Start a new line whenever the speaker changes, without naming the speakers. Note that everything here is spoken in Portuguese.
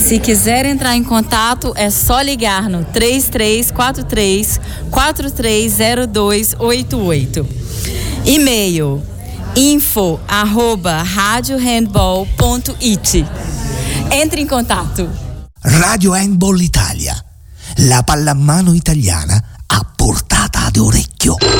Se quiser entrar em contato, é só ligar no 3343-430288. E-mail info@radiohandball.it. Entre in contatto.
Radio Handball Italia, la pallamano italiana a portata d'orecchio.